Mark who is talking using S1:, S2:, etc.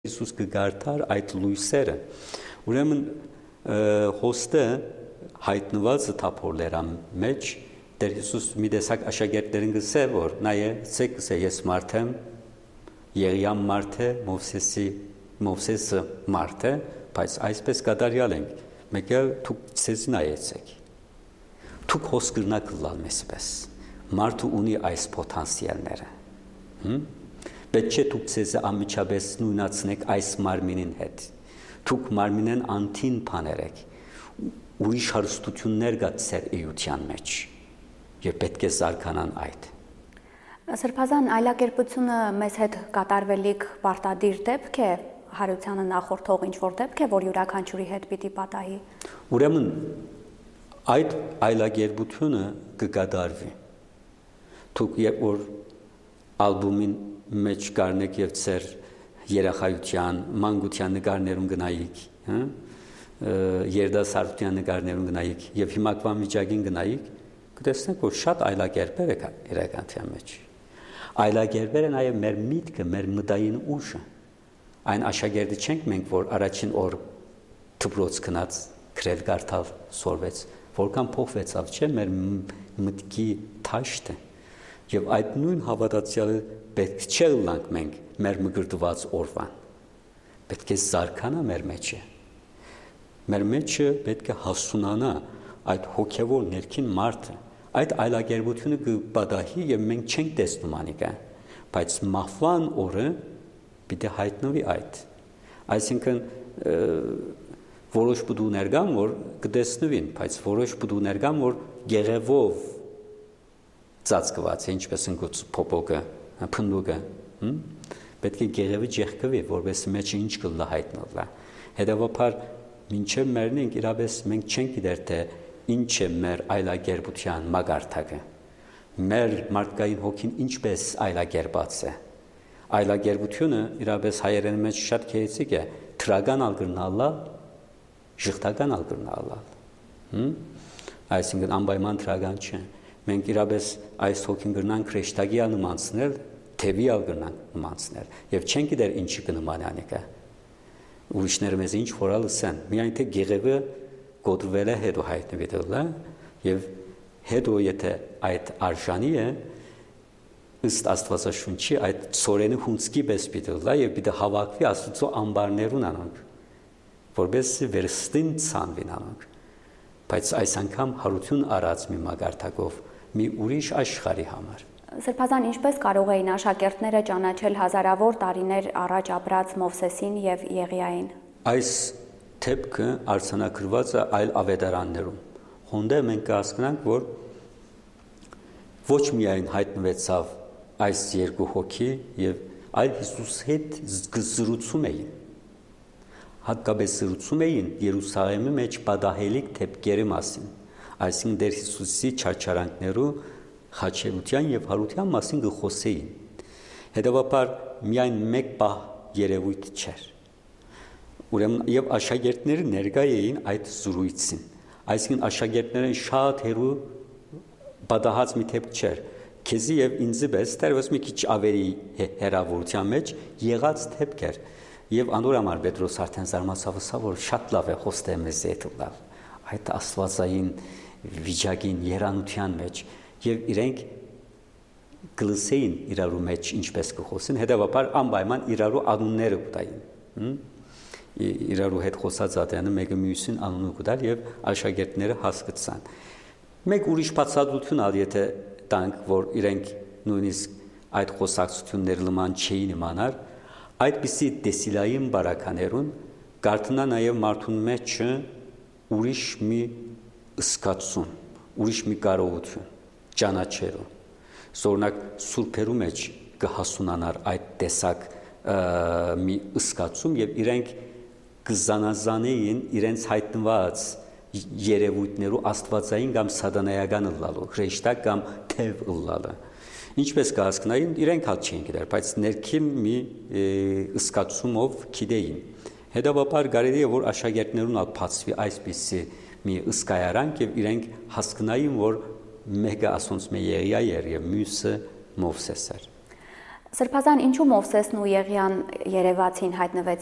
S1: Հիսուս կգարտար այդ լույսերը։ Ուրեմն հոստը հայտնվածը թափորլերա մեջ Տեր Հիսուս մի տեսակ աշակերտներին գսե որ նայե ցեկսե ես մարդ եմ Եղիամ մարդ է Մովսեսը մարդ է բայց այսպես կատարյալ ենք մեկը դուք ցեզ նայեցեք դուք հոսկրնակ լալ մեզպես մարդը ունի այս պոտենցիալները Պետք չէ դուք ցեզ ամիջապես նույնացնեք այս մարմինին հետ դուք մարմինեն անտին բաներ եք ուրիշ հարստություններ կա ծեր էության մեջ եւ պետք է զարգանան այդ
S2: Սրբազան այլակերպությունը մեզ հետ կատարվելիք պարտադիր դեպք է հարությանը նախորդող ինչ որ դեպք է որ յուրաքանչյուրի հետ պիտի պատահի
S1: Ուրեմն այդ այլակերպությունը կկատարվի դուք երբ որ ալբոմին մեջ կարնեք եւ ծեր երախայության, մանկության նկարներուն գնայիք, երդասարտության նկարներուն գնայիք եւ հիմակվան վիճակին գնայիք, կտեսնեք որ շատ այլակերպեր է իրականության մեջ։ Այլակերպերը նաեւ մեր միտքը, մեր մտային ուժը։ Այն աշակերտի չենք մենք որ առաջին օր դպրոց գնաց, գրել կարդալ, սորվեց, որքան փոխվեցավ, չէ՞ մեր մտքի թաշտը։ Եվ այդ նույն հավատացյալը պետք չէ լանք մենք մեր մգրտված օրվան պետք է զարգանա մեր մեջը մեր մեջը պետք է հասունանա այդ հոգևոր ներքին մարդը այդ այլակերպությունը կպատահի եւ մենք չենք տեսնում անիկա բայց մահվան օրը պիտի հայտնվի այդ այսինքն որոշ բդուներ կան որ կտեսնվին բայց որոշ բդուներ կան որ գեղևով ծածկված է ինչպես ընկուց փոփոկը փնդուկը պետք է գեղևը ջեղկվի որպես մեջը ինչ կլա հայտնվի հետևաբար մինչև մեռնենք իրապես մենք չենք գիտեր թե ինչ է մեր այլակերպության մագարտակը մեր մարդկային հոգին ինչպես այլակերպած է այլակերպությունը իրապես հայերեն մեջ շատ քեյցիկ է թրագան ալգրնալա ժխտական ալգրնալա այսինքն անպայման թրագան չէ Մենք իրապես այս հոգին գրնանք քրեշտագի անմանցնել, թևի ալգրնանք նմանցնել եւ չենք գիտեր ինչի կնման անիկա։ Ուրիշները մեզ ինչ որալ լսեն։ Միայն թե գեղևը գոտրվել է հետո հայտնվի դելա եւ հետո եթե այդ արժանի է ըստ Աստվածաշունչի այդ ծորենը հունցքի պես պիտելա եւ պիտի հավաքվի Աստծո ամբարներուն անոնք որպես վերստին ցանվին անոնք բայց այս անգամ հարություն առած մի մագարտակով մի ուրիշ աշխարհի համար
S2: Սրբազան ինչպես կարող էին աշակերտները ճանաչել հազարավոր տարիներ առաջ ապրած Մովսեսին եւ Եղիային
S1: Այս թեփքը արձանագրված է այլ ավետարաններում հոնդե մենք կհասկանանք որ ոչ միայն հայտնվեցավ այս երկու հոգի եւ այլ Հիսուս հետ զրուցում էին հատկապես զրուցում էին Երուսաղեմի մեջ պատահելիք թեփքերի մասին այսինքն Տեր Հիսուսի չարչարանքներու խաչելության եւ հարության մասին գխոսեին հետեւաբար միայն մեկ պահ երևույթ չէր ուրեմն եւ աշակերտները ներկա էին այդ զրույցին այսինքն աշակերտները շատ հերու պատահած մի թեփք չէր քեզի եւ ինձ պես դեռևս մի քիչ ավելի հերավորության մեջ եղած թեփք էր Եվ անորամար Պետրոս արդեն զարմացավ որ շատ լավ է խոստե մեզ հետ լավ այդ աստվածային վիճակին երանության մեջ եւ իրենք գլսեին իրարու մեջ ինչպես կխոսեն հետեւաբար անպայման իրարու անունները կտային իրարու հետ խոսած ատյանը մեկը մյուսին անունը կտալ եւ աշակերտները հասկացան մեկ ուրիշ բացատրություն ալ եթե տանք որ իրենք նույնիսկ այդ խոսակցությունները լման չէին իմանար Այդպիսի դեսիլային բարականերուն կարդնա նաև մարդուն մեջ ուրիշ մի ըսկացում, ուրիշ մի կարողություն, ճանաչելու։ Զորնակ սուրբերու մեջ կհասունանար այդ տեսակ մի ըսկացում եւ իրենք կզանազանեին իրենց հայտնված երևույթներու աստվածային կամ սատանայական ըլլալու, հրեշտակ կամ թև ըլլալը։ Ինչպես կհասկանային, իրենք հատ չէին գիտեր, բայց ներքին մի ըսկացումով գիտեին։ Հետևաբար կարելի է որ աշակերտներուն ալփացվի այսպիսի մի ըսկայարանք եւ իրենք հասկանային որ մեկը ասոնց մե Եղիա էր եւ մյուսը Մովսես էր։
S2: Սրբազան, ինչու Մովսեսն ու Եղիան երևացին, հայտնվեցին